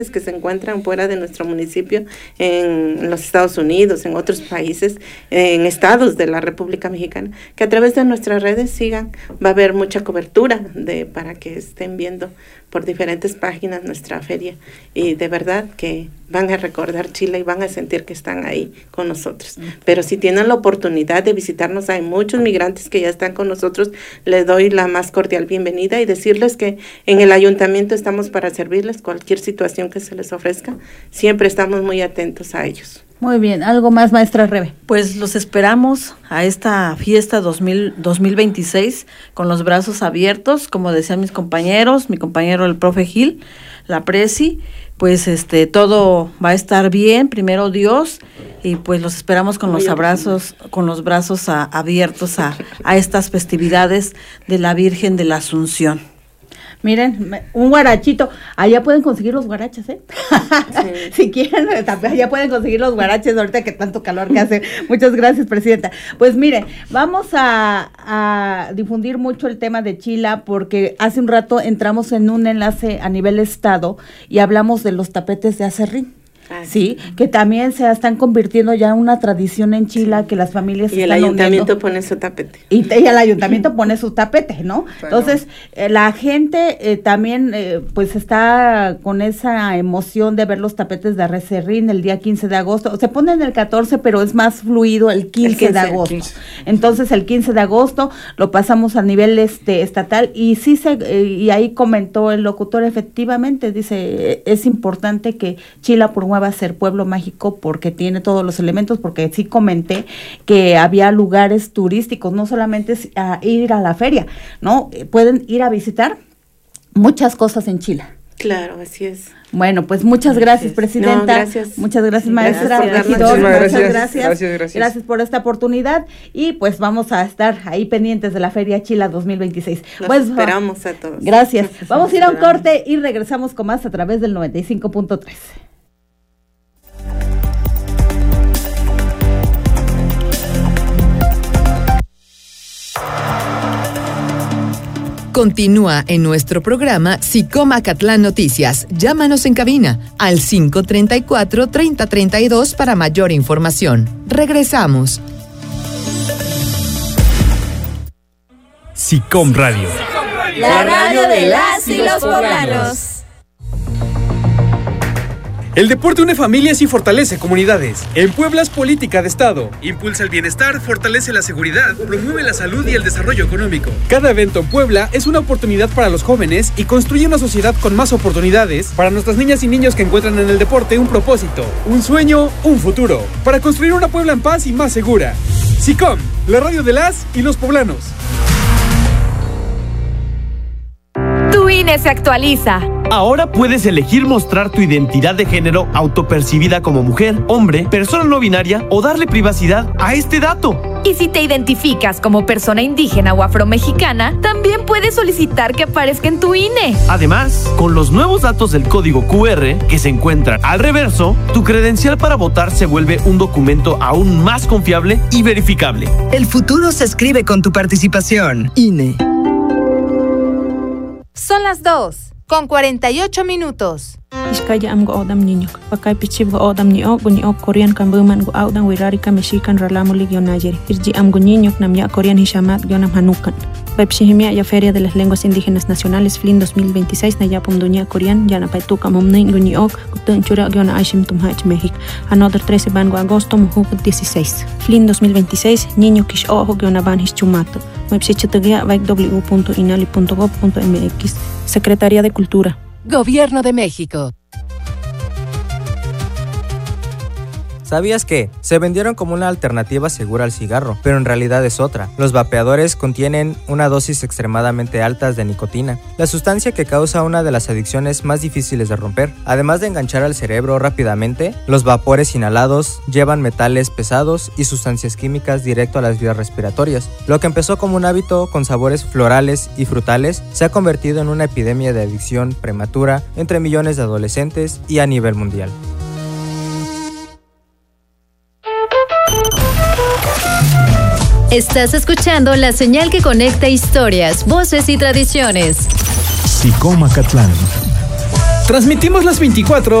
que se encuentran fuera de nuestro municipio, en los Estados Unidos, en otros países, en estados de la República Mexicana, que a través de nuestras redes sigan. Va a haber mucha cobertura para que estén viendo por diferentes páginas nuestra feria, y de verdad que van a recordar Chile y van a sentir que están ahí con nosotros. Pero si tienen la oportunidad de visitarnos, hay muchos migrantes que ya están con nosotros, les doy la más cordial bienvenida y decirles que en el ayuntamiento estamos para servirles cualquier situación que se les ofrezca, siempre estamos muy atentos a ellos. Muy bien, ¿algo más, maestra Rebe? Pues los esperamos a esta fiesta 2026 con los brazos abiertos, como decían mis compañeros, mi compañero el profe Gil, la Presi, pues todo va a estar bien, primero Dios, y pues los esperamos con los abrazos, con los brazos abiertos a estas festividades de la Virgen de la Asunción. Miren, un guarachito, allá pueden conseguir los guaraches, ¿eh? Sí. Si quieren, allá pueden conseguir los guaraches ahorita que tanto calor que hace. Muchas gracias, presidenta. Pues mire, vamos a difundir mucho el tema de Chila, porque hace un rato entramos en un enlace a nivel estado y hablamos de los tapetes de acerrín. Sí, que también se están convirtiendo ya en una tradición en Chile, que las familias y el ayuntamiento pone su tapete. Y el ayuntamiento pone su tapete, ¿no? Bueno. Entonces, la gente también pues está con esa emoción de ver los tapetes de acerrín el día 15 de agosto. Se ponen el 14, pero es más fluido el 15 de agosto. Entonces, el 15 de agosto lo pasamos a nivel estatal, y sí y ahí comentó el locutor, efectivamente, dice, es importante que Chile promueva a ser pueblo mágico porque tiene todos los elementos, porque sí comenté que había lugares turísticos, no solamente ir a la feria, ¿no? Pueden ir a visitar muchas cosas en Chile. Claro, así es. Bueno, pues muchas gracias, presidenta. No, gracias. Muchas gracias, maestra. Regidor, gracias por esta oportunidad, y pues vamos a estar ahí pendientes de la Feria Chila 2026. Pues esperamos a todos. Gracias. Vamos a ir a un corte y regresamos con más a través del 95.3. Continúa en nuestro programa SICOM Acatlán Noticias. Llámanos en cabina al 534-3032 para mayor información. Regresamos. SICOM Radio. La radio de las y los poblanos. El deporte une familias y fortalece comunidades. En Puebla es política de Estado. Impulsa el bienestar, fortalece la seguridad, promueve la salud y el desarrollo económico. Cada evento en Puebla es una oportunidad para los jóvenes y construye una sociedad con más oportunidades para nuestras niñas y niños que encuentran en el deporte un propósito, un sueño, un futuro. Para construir una Puebla en paz y más segura. SICOM, la radio de las y los poblanos. Tu INE se actualiza. Ahora puedes elegir mostrar tu identidad de género autopercibida como mujer, hombre, persona no binaria o darle privacidad a este dato. Y si te identificas como persona indígena o afromexicana, también puedes solicitar que aparezca en tu INE. Además, con los nuevos datos del código QR que se encuentran al reverso, tu credencial para votar se vuelve un documento aún más confiable y verificable. El futuro se escribe con tu participación. INE. Son las 2:48. Iskaya am go odam niño. Pakai pichib go odam niño Korean kan buman go odam wirari kan mexican ralamuli gionayeri. Irji am go niño nam ya Korean hishamat gionam hanukan. Pepshihimia ya Feria de las Lenguas Indígenas Nacionales FLIN 2026 na yapum dunia Korean ya na paituka momnin guniok utun chura giona aishim tumhach México. Another 13 bango agosto muhu 16. FLIN 2026 niño kish ojo giona ban hischumato. Website www.inali.gov.mx. Secretaría de Cultura. Gobierno de México. ¿Sabías que? Se vendieron como una alternativa segura al cigarro, pero en realidad es otra. Los vapeadores contienen una dosis extremadamente alta de nicotina, la sustancia que causa una de las adicciones más difíciles de romper. Además de enganchar al cerebro rápidamente, los vapores inhalados llevan metales pesados y sustancias químicas directo a las vías respiratorias. Lo que empezó como un hábito con sabores florales y frutales se ha convertido en una epidemia de adicción prematura entre millones de adolescentes y a nivel mundial. Estás escuchando la señal que conecta historias, voces y tradiciones. SICOM Acatlán. Transmitimos las 24